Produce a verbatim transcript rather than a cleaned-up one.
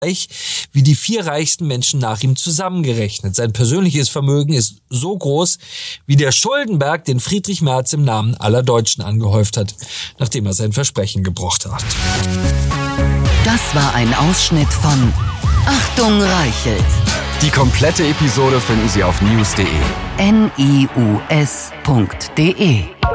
wie die vier reichsten Menschen nach ihm zusammengerechnet. Sein persönliches Vermögen ist so groß wie der Schuldenberg, den Friedrich Merz im Namen aller Deutschen angehäuft hat, nachdem er sein Versprechen gebrochen hat. Das war ein Ausschnitt von Achtung Reichelt. Die komplette Episode finden Sie auf news punkt de. N I U S punkt de